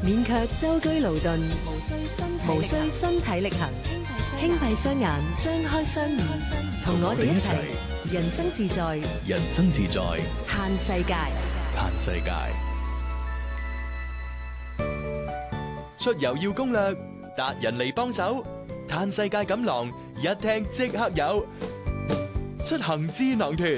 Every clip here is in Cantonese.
免卻舟車勞頓，無需身體力行，輕閉雙眼，張開雙耳，同我哋一齊人生自在， 人生自在， 嘆世界。 嘆世界。出遊要攻略，達人嚟幫手，嘆世界錦囊，一聽即刻有。出行智囊團。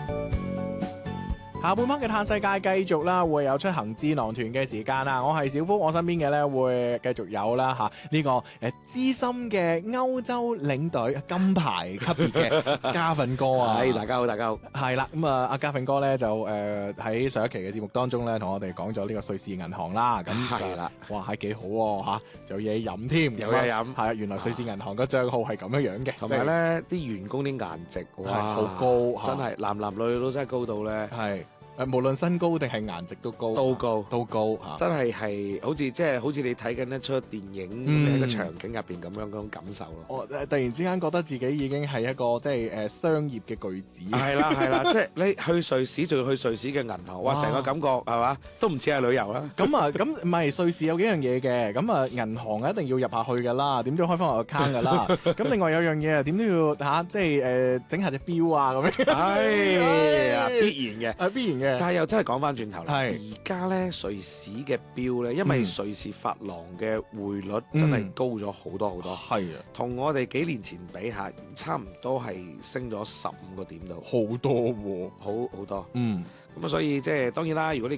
下半 part 嘅嘆世界繼續啦，會有出行智囊團嘅時間啦。我係小夫，我身邊嘅咧會繼續有啦吓呢個資深嘅歐洲領隊金牌級別嘅嘉奮哥啊！ 係大家好，大家好。 係啦，咁啊，阿嘉奮哥咧就喺上一期嘅節目當中咧，同我哋講咗呢個瑞士銀行啦。咁係啦，哇，係幾好喎吓，仲有嘢飲添， 有嘢飲。 係啊，原來瑞士銀行個帳號係咁樣樣嘅， 同埋咧啲員工啲顏值哇好高， 真係男男女女都真係高到咧。 係。無論身高定係顏值都高，都高嚇， 真係好似好似你睇緊一出電影咁喺個場景入邊咁樣嗰種感受咯。 我突然之間覺得自己已經係一個即係商業嘅巨子。係啦，即係你去瑞士仲要去瑞士嘅銀行，哇！成個感覺係嘛，都唔似係旅遊啦。 咁啊，咁唔係瑞士有幾樣嘢嘅，咁啊銀行一定要入下去㗎啦，點都要開翻個 account 㗎啦。咁另外有樣嘢啊，點都要嚇，即係整下隻錶啊咁樣。 係啊，必然嘅， 必然嘅。 但係又真係講翻轉頭啦， 而家咧瑞士嘅錶咧，因為瑞士法郎嘅匯率真係高咗好多好多， 係啊， 同我哋幾年前比下，差唔多係升咗15個點度， 好多喎， 好多。 咁所以即係當然啦，如果你